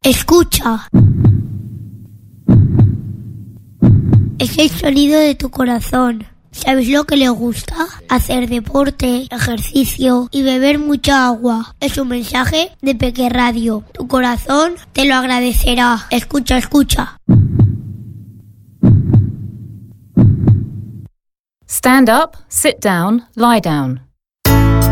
Escucha. Es el sonido de tu corazón. ¿Sabes lo que le gusta? Hacer deporte, ejercicio y beber mucha agua. Es un mensaje de Peque Radio. Tu corazón te lo agradecerá. Escucha, escucha. Stand up, sit down, lie down.